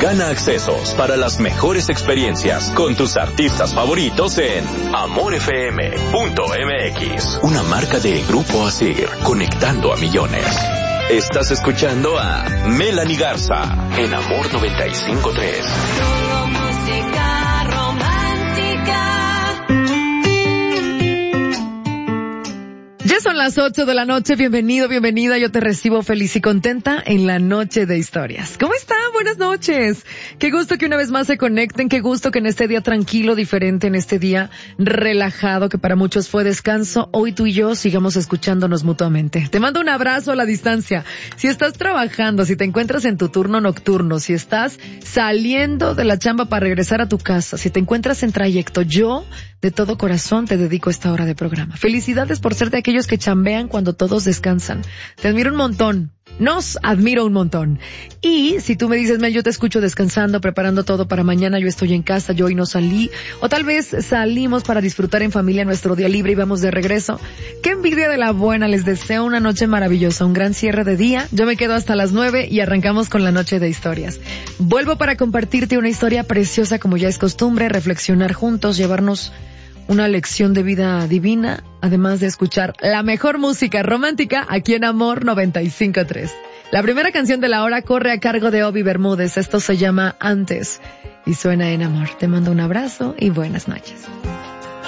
Gana accesos para las mejores experiencias con tus artistas favoritos en amorfm.mx. Una marca de Grupo Asir, conectando a millones. Estás escuchando a Melanie Garza en Amor 95.3. Ya son las 8 de la noche, bienvenido, bienvenida, yo te recibo feliz y contenta en la noche de historias. ¿Cómo están? Buenas noches. Qué gusto que una vez más se conecten, qué gusto que en este día tranquilo, diferente, en este día relajado, que para muchos fue descanso, hoy tú y yo sigamos escuchándonos mutuamente. Te mando un abrazo a la distancia. Si estás trabajando, si te encuentras en tu turno nocturno, si estás saliendo de la chamba para regresar a tu casa, si te encuentras en trayecto, yo de todo corazón te dedico esta hora de programa. Felicidades por ser de aquellos que chambean cuando todos descansan. Te admiro un montón. Nos admiro un montón. Y si tú me dices, Mel, yo te escucho descansando, preparando todo para mañana, yo estoy en casa, yo hoy no salí, o tal vez salimos para disfrutar en familia nuestro día libre y vamos de regreso. Qué envidia de la buena, les deseo una noche maravillosa, un gran cierre de día. Yo me quedo hasta las 9 y arrancamos con la noche de historias. Vuelvo para compartirte una historia preciosa, como ya es costumbre, reflexionar juntos, llevarnos una lección de vida divina, además de escuchar la mejor música romántica aquí en Amor 95.3. La primera canción de la hora corre a cargo de Obi Bermúdez. Esto se llama Antes y suena en Amor. Te mando un abrazo y buenas noches.